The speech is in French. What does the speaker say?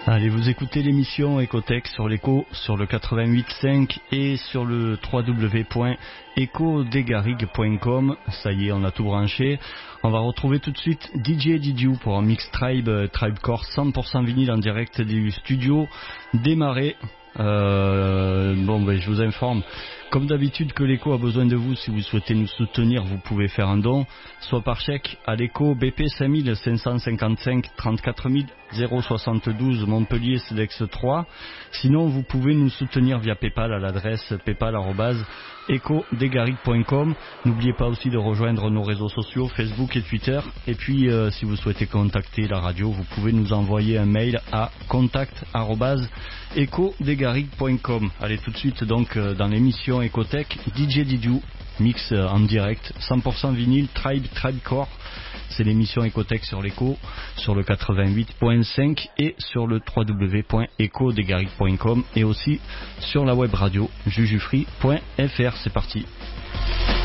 Allez, vous écoutez l'émission Ecotech sur l'Echo, sur le 88.5 et sur le www.ecodegarigue.com. Ça y est, on a tout branché. On va retrouver tout de suite DJ Didiou pour un mix Tribecore 100% vinyle en direct du studio Démarrer. Je vous informe, comme d'habitude, que l'Echo a besoin de vous. Si vous souhaitez nous soutenir, vous pouvez faire un don, soit par chèque à l'Echo BP 5555 34 072 Montpellier Cedex 3. Sinon, vous pouvez nous soutenir via PayPal à l'adresse paypal@ecodegarigue.com. N'oubliez pas aussi de rejoindre nos réseaux sociaux Facebook et Twitter. Et puis, si vous souhaitez contacter la radio, vous pouvez nous envoyer un mail à contact@ecodegarigue.com. Allez, tout de suite donc dans l'émission Ecotech, DJ Didiou, mix en direct, 100% vinyle, Tribecore. C'est l'émission Ecotech sur l'Echo, sur le 88.5 et sur le www.ecodegarigue.com et aussi sur la web radio jujufree.fr. C'est parti.